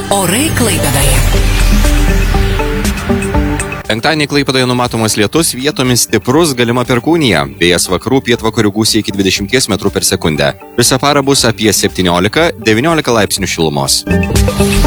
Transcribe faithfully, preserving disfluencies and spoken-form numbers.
Orai Klaipėdoje. Penktadienį Klaipėdoje numatomas lietus, vietomis stiprus, galima perkūnija. Vėjas vakarų pietvakarių gūsiai iki dvidešimties metrų per sekundę. Visą parą bus apie septyniolika devyniolika laipsnių šilumos.